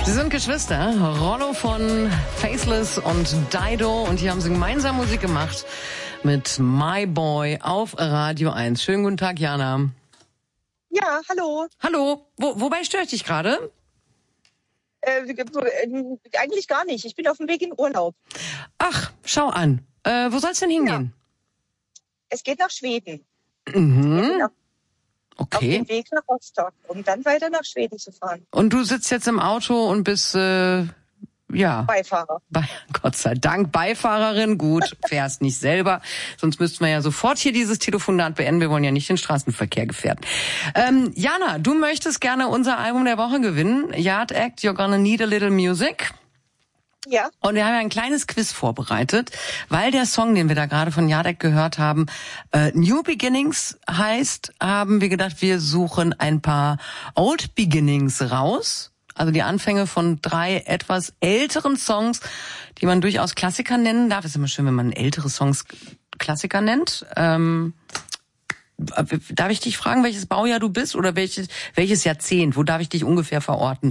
Sie sind Geschwister, Rollo von Faceless und Dido, und hier haben sie gemeinsam Musik gemacht mit My Boy auf Radio 1. Schönen guten Tag, Jana. Ja, hallo. Hallo, wobei störe ich dich gerade? Eigentlich gar nicht. Ich bin auf dem Weg in Urlaub. Ach, schau an. Wo soll's denn hingehen? Ja. Es geht nach Schweden. Mhm. Auf Okay. dem Weg nach Rostock, um dann weiter nach Schweden zu fahren. Und du sitzt jetzt im Auto und bist, Beifahrer. Gott sei Dank Beifahrerin. Gut, fährst nicht selber. Sonst müssten wir ja sofort hier dieses Telefonat beenden. Wir wollen ja nicht den Straßenverkehr gefährden. Jana, du möchtest gerne unser Album der Woche gewinnen. Yard Act, You're Gonna Need a Little Music. Ja. Und wir haben ja ein kleines Quiz vorbereitet, weil der Song, den wir da gerade von Yard Act gehört haben, New Beginnings heißt, haben wir gedacht, wir suchen ein paar Old Beginnings raus. Also die Anfänge von 3 etwas älteren Songs, die man durchaus Klassiker nennen darf. Ist immer schön, wenn man ältere Songs Klassiker nennt. Darf ich dich fragen, welches Baujahr du bist oder welches Jahrzehnt? Wo darf ich dich ungefähr verorten?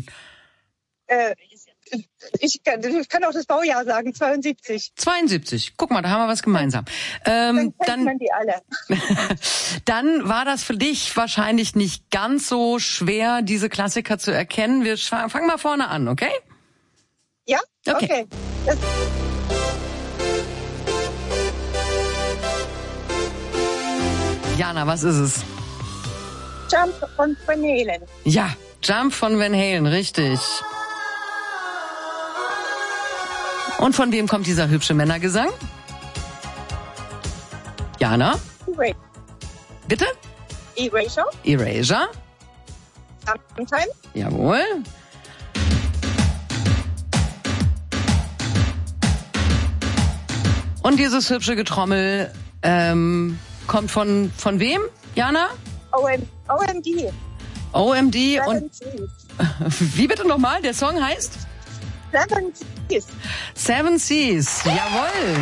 Ich kann auch das Baujahr sagen, 72. 72. Guck mal, da haben wir was gemeinsam. Dann kennt man die alle. Dann war das für dich wahrscheinlich nicht ganz so schwer, diese Klassiker zu erkennen. Wir fangen mal vorne an, okay? Ja? Okay. Jana, was ist es? Jump von Van Halen. Ja, Jump von Van Halen, richtig. Und von wem kommt dieser hübsche Männergesang? Jana? Erasure. Bitte? Erasure. Erasure. Sometime. Jawohl. Und dieses hübsche Getrommel kommt von wem, Jana? OMD. OMD Seven und Seas. wie bitte nochmal? Der Song heißt? Seven Seas. Seven Seas. Jawohl.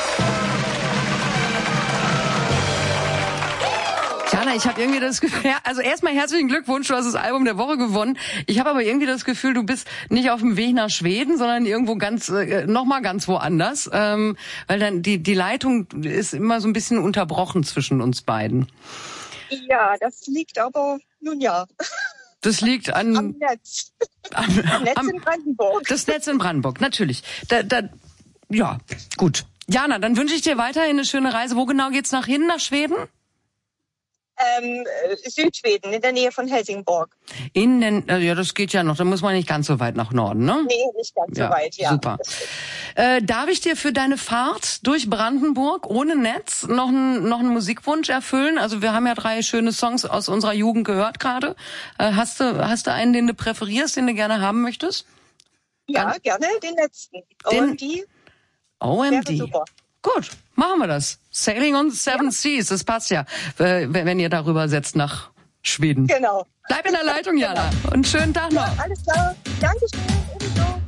Jana, ich habe irgendwie das Gefühl, also erstmal herzlichen Glückwunsch, du hast das Album der Woche gewonnen. Ich habe aber irgendwie das Gefühl, du bist nicht auf dem Weg nach Schweden, sondern irgendwo nochmal ganz woanders, weil dann die Leitung ist immer so ein bisschen unterbrochen zwischen uns beiden. Ja, das liegt aber, nun ja. Das liegt am Netz. Am Netz in Brandenburg. Das Netz in Brandenburg, natürlich. Ja, gut. Jana, dann wünsche ich dir weiterhin eine schöne Reise. Wo genau geht's nach Schweden? Südschweden, in der Nähe von Helsingborg. Ja, das geht ja noch. Da muss man nicht ganz so weit nach Norden, ne? Nee, nicht ganz so weit, ja. Super. Darf ich dir für deine Fahrt durch Brandenburg ohne Netz noch einen Musikwunsch erfüllen? Also wir haben ja 3 schöne Songs aus unserer Jugend gehört gerade. Hast du einen, den du präferierst, den du gerne haben möchtest? Ja, gerne den letzten. OMD. Wäre super. Gut, machen wir das. Sailing on the Seven Seas, das passt ja, wenn ihr darüber setzt nach Schweden. Genau. Bleib in der Leitung, Jana. Und schönen Tag noch. Ja, alles klar. Dankeschön. Ebenso.